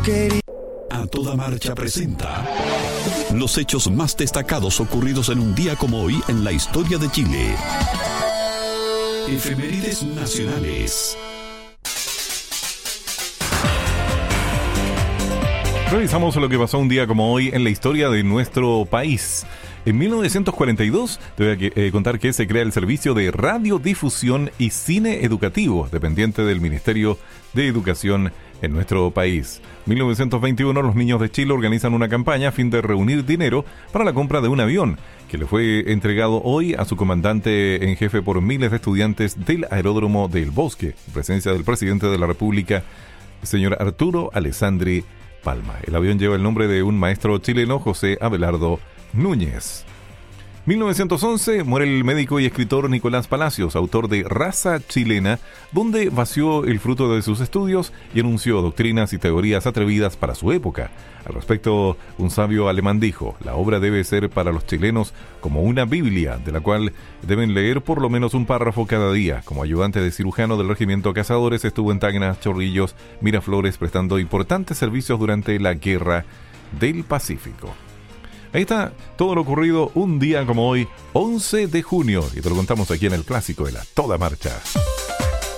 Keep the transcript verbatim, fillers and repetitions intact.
quería. A Toda Marcha presenta los hechos más destacados ocurridos en un día como hoy en la historia de Chile. Efemérides nacionales. Revisamos lo que pasó un día como hoy en la historia de nuestro país. En mil novecientos cuarenta y dos, te voy a que, eh, contar que se crea el Servicio de Radiodifusión y Cine Educativo, dependiente del Ministerio de Educación en nuestro país. mil novecientos veintiuno, los niños de Chile organizan una campaña a fin de reunir dinero para la compra de un avión, que le fue entregado hoy a su comandante en jefe por miles de estudiantes del aeródromo del Bosque, en presencia del presidente de la República, señor Arturo Alessandri Palma. El avión lleva el nombre de un maestro chileno, José Abelardo Núñez. mil novecientos once, muere el médico y escritor Nicolás Palacios, autor de Raza Chilena, donde vació el fruto de sus estudios y anunció doctrinas y teorías atrevidas para su época. Al respecto, un sabio alemán dijo: la obra debe ser para los chilenos como una Biblia, de la cual deben leer por lo menos un párrafo cada día. Como ayudante de cirujano del Regimiento Cazadores, estuvo en Tacna, Chorrillos, Miraflores, prestando importantes servicios durante la Guerra del Pacífico. Ahí está todo lo ocurrido un día como hoy, once de junio, y te lo contamos aquí en el clásico de la Toda Marcha.